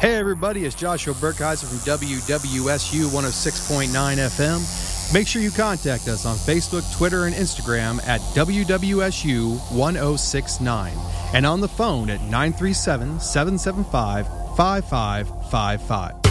Hey everybody, it's Joshua Burkheiser from WWSU 106.9 FM. Make sure you contact us on Facebook, Twitter, and Instagram at WWSU 1069 and on the phone at 937-775-5555.